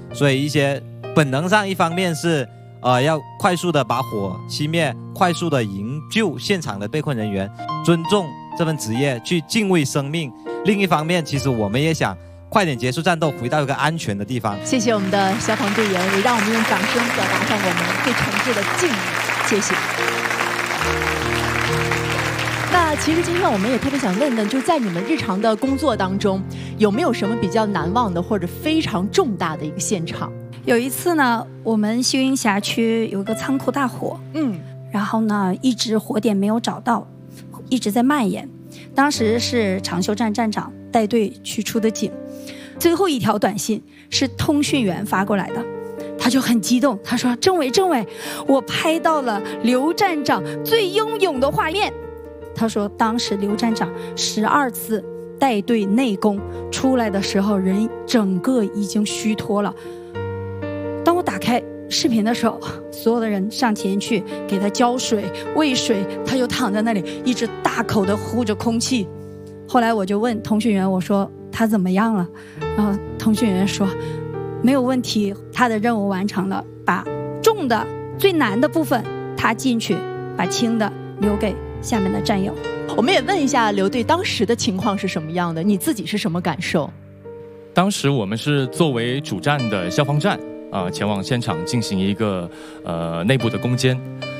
所以一些本能上一方面是要快速的把火熄灭，快速的营救现场的被困人员，尊重这份职业，去敬畏生命。另一方面，其实我们也想快点结束战斗，回到一个安全的地方。 谢谢我们的消防队员，也让我们用掌声表达上我们对城市的敬意。谢谢。那其实今天我们也特别想问问，就是在你们日常的工作当中，有没有什么比较难忘的或者非常重大的一个现场？ 有一次呢，我们秀英辖区有个仓库大火，然后呢，一直火点没有找到，一直在蔓延。当时是长修站站长带队去出的警，最后一条短信是通讯员发过来的，他就很激动，他说：“政委，我拍到了刘站长最英勇的画面。”他说，当时刘站长12次带队内攻出来的时候，人整个已经虚脱了。当我打开视频的时候，所有的人上前去给他浇水喂水，他就躺在那里一直大口的呼着空气。后来我就问通讯员，我说他怎么样了？然后通讯员说没有问题，他的任务完成了，把重的最难的部分他进去，把轻的留给下面的战友。 我们也问一下刘队当时的情况是什么样的，你自己是什么感受？ 当时我们是作为主站的消防站前往现场进行一个内部的攻坚。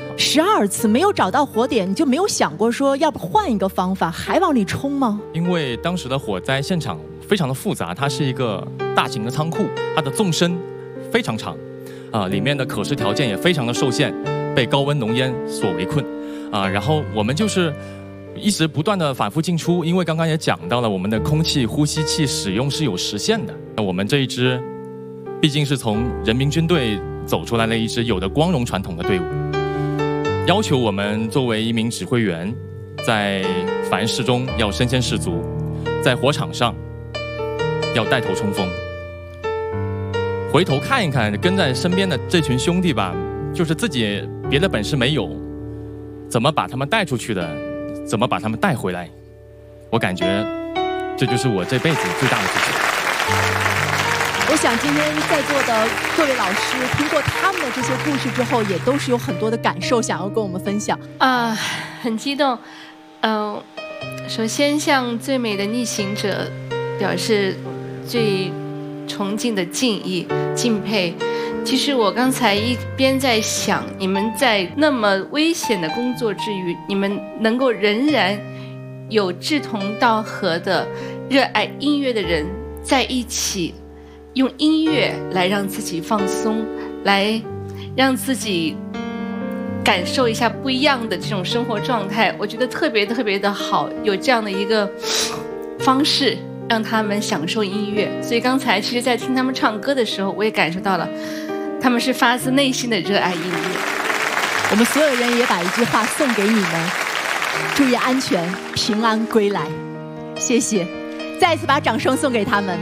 12次没有找到火点，你就没有想过说要不换一个方法还往里冲吗？ 因为当时的火灾现场非常的复杂，它是一个大型的仓库，它的纵深非常长里面的可视条件也非常的受限，被高温浓烟所围困然后我们就是一直不断的反复进出，因为刚刚也讲到了我们的空气呼吸器使用是有时限的。我们这一支毕竟是从人民军队走出来的一支有着光荣传统的队伍，要求我们作为一名指挥员，在凡事中要身先士卒，在火场上要带头冲锋。回头看一看跟在身边的这群兄弟吧，就是自己别的本事没有，怎么把他们带出去的，怎么把他们带回来，我感觉这就是我这辈子最大的事情。 我想今天在座的各位老师听过他们的这些故事之后，也都是有很多的感受想要跟我们分享。 很激动。首先向最美的逆行者表示最崇敬的敬意、敬佩。其实我刚才一边在想，你们在那么危险的工作之余，你们能够仍然有志同道合的热爱音乐的人在一起，用音乐来让自己放松，来让自己感受一下不一样的这种生活状态，我觉得特别特别的好，有这样的一个方式让他们享受音乐。所以刚才其实在听他们唱歌的时候，我也感受到了他们是发自内心的热爱音乐。 我们所有人也把一句话送给你们，注意安全，平安归来。谢谢，再一次把掌声送给他们。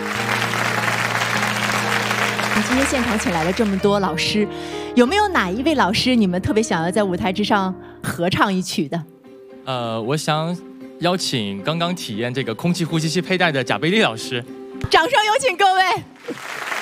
我们今天现场请来了这么多老师，有没有哪一位老师你们特别想要在舞台之上合唱一曲的？ 我想邀请刚刚体验这个空气呼吸器佩戴的贾贝利老师。 掌声有请各位。